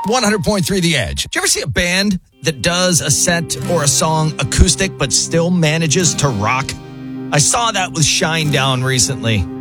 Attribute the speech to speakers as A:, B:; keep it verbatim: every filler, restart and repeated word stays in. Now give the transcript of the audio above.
A: one hundred point three The Edge. Do you ever see a band that does a set or a song acoustic but still manages to rock? I saw that with Shinedown recently.